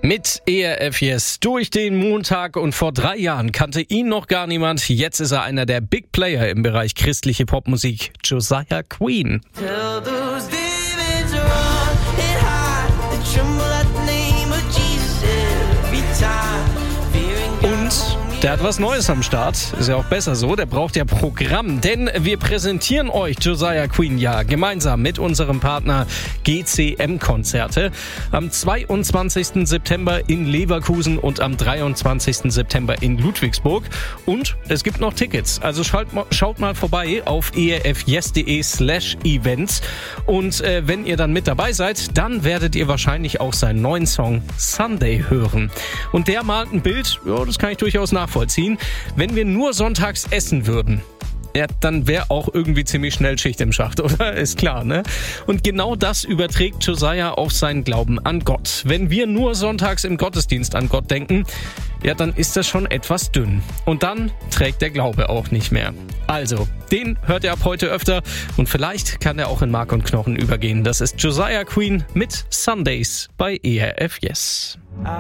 Mit ERF Yes durch den Montag und vor 3 Jahren kannte ihn noch gar niemand. Jetzt ist er einer der Big Player im Bereich christliche Popmusik, Josiah Queen. Und der hat was Neues am Start. Ist ja auch besser so, der braucht ja Programm. Denn wir präsentieren euch Josiah Queen ja gemeinsam mit unserem Partner GCM-Konzerte am 22. September in Leverkusen und am 23. September in Ludwigsburg. Und es gibt noch Tickets. Also schaut mal vorbei auf erfyes.de/events. Und wenn ihr dann mit dabei seid, dann werdet ihr wahrscheinlich auch seinen neuen Song Sunday hören. Und der malt ein Bild, ja, das kann ich durchaus nachvollziehen. Wenn wir nur sonntags essen würden, ja, dann wäre auch irgendwie ziemlich schnell Schicht im Schacht, oder? Ist klar, ne? Und genau das überträgt Josiah auf seinen Glauben an Gott. Wenn wir nur sonntags im Gottesdienst an Gott denken, ja, dann ist das schon etwas dünn. Und dann trägt der Glaube auch nicht mehr. Also, den hört ihr ab heute öfter und vielleicht kann er auch in Mark und Knochen übergehen. Das ist Josiah Queen mit Sundays bei ERF Yes.